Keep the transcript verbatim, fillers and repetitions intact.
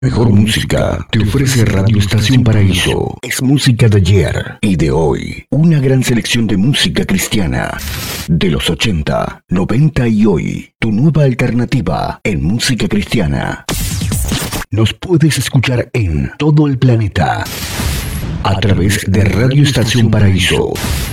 Mejor música te ofrece Radio Estación Paraíso. Es música de ayer y de hoy. Una gran selección de música cristiana de los ochenta, noventa y hoy. Tu nueva alternativa en música cristiana. Nos puedes escuchar en todo el planeta a través de Radio Estación Paraíso.